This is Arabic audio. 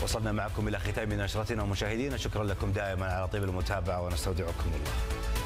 وصلنا معكم إلى ختام نشرتنا ومشاهدينا، شكرا لكم دائما على طيب المتابعة ونستودعكم الله.